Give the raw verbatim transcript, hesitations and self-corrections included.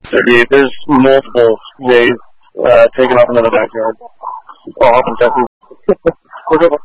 thirty-eight. There's multiple days uh, taken off into the backyard. All up in Texas. We're going